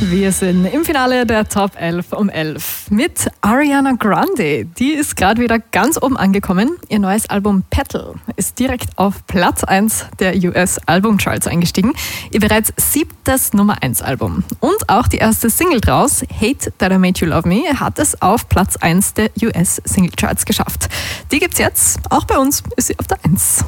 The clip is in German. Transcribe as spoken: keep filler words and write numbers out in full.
Wir sind im Finale der Top elf um elf mit Ariana Grande. Die ist gerade wieder ganz oben angekommen. Ihr neues Album Petal ist direkt auf Platz eins der U S-Albumcharts eingestiegen. Ihr bereits siebtes Nummer eins Album. Und auch die erste Single draus, Hate That I Made You Love Me, hat es auf Platz eins der U S-Singlecharts geschafft. Die gibt's jetzt. Auch bei uns ist sie auf der eins.